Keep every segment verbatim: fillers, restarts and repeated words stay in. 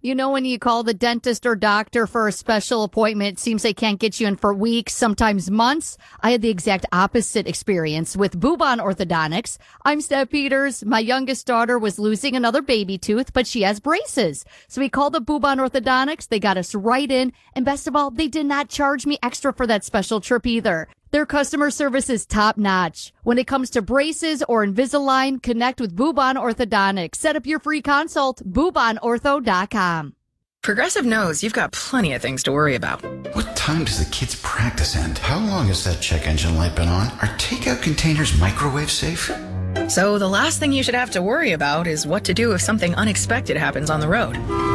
You know, when you call the dentist or doctor for a special appointment, it seems they can't get you in for weeks, sometimes months. I had the exact opposite experience with Bubon Orthodontics. I'm Steph Peters. My youngest daughter was losing another baby tooth, but she has braces. So we called the Bubon Orthodontics. They got us right in. And best of all, they did not charge me extra for that special trip either. Their customer service is top notch. When it comes to braces or Invisalign, connect with Bubon Orthodontics. Set up your free consult, bubon ortho dot com. Progressive knows you've got plenty of things to worry about. What time does the kids' practice end? How long has that check engine light been on? Are takeout containers microwave safe? So the last thing you should have to worry about is what to do if something unexpected happens on the road.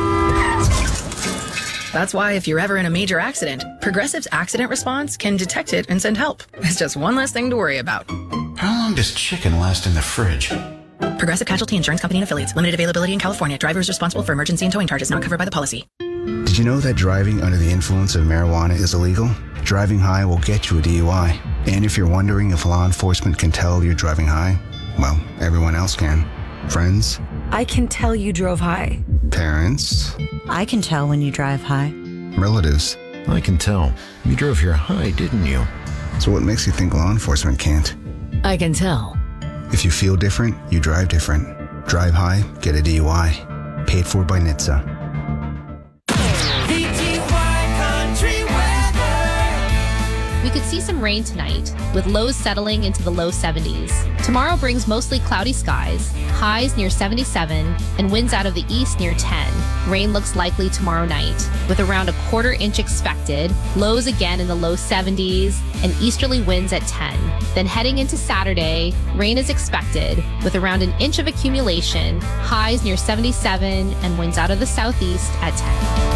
That's why if you're ever in a major accident, Progressive's accident response can detect it and send help. It's just one less thing to worry about. How long does chicken last in the fridge? Progressive Casualty Insurance Company and Affiliates. Limited availability in California. Driver is responsible for emergency and towing charges not covered by the policy. Did you know that driving under the influence of marijuana is illegal? Driving high will get you a D U I. And if you're wondering if law enforcement can tell you're driving high, well, everyone else can. Friends? I can tell you drove high. Parents? I can tell when you drive high. Relatives? I can tell. You drove here high, didn't you? So what makes you think law enforcement can't? I can tell. If you feel different, you drive different. Drive high, get a D U I. Paid for by N H T S A. We could see some rain tonight, with lows settling into the low seventies. Tomorrow brings mostly cloudy skies, highs near seventy-seven, and winds out of the east near ten. Rain looks likely tomorrow night, with around a quarter inch expected, lows again in the low seventies, and easterly winds at ten. Then heading into Saturday, rain is expected, with around an inch of accumulation, highs near seventy-seven, and winds out of the southeast at ten.